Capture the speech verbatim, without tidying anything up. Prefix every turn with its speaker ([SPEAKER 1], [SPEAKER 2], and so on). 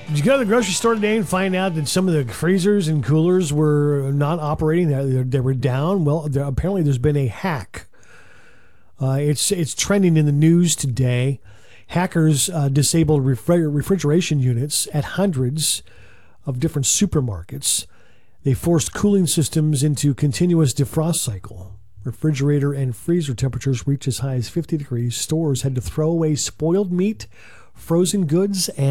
[SPEAKER 1] Did you go to the grocery store today and find out that some of the freezers and coolers were not operating? They, they were down. Well, there, apparently there's been a hack. Uh, it's it's trending in the news today. Hackers uh, disabled refri- refrigeration units at hundreds of different supermarkets. They forced cooling systems into continuous defrost cycle. Refrigerator and freezer temperatures reached as high as fifty degrees. Stores had to throw away spoiled meat, frozen goods, and